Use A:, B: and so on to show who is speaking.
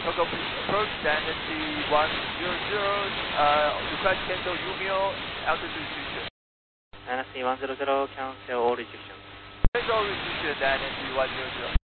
A: Togo, please approach Dynasty 100, request cancel Umeo, altitude restriction.
B: Dynasty 100, cancel all restrictions.
A: Cancel restriction, Dynasty 100.